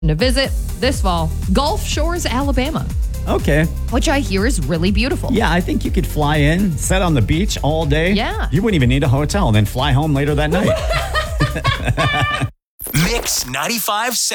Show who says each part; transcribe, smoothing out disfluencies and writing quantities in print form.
Speaker 1: to visit this fall, Gulf Shores, Alabama,
Speaker 2: Okay.
Speaker 1: which I hear is really beautiful.
Speaker 2: Yeah, I think you could fly in, sit on the beach all day.
Speaker 1: Yeah.
Speaker 2: You wouldn't even need a hotel and then fly home later that night.
Speaker 3: Mix 95.7.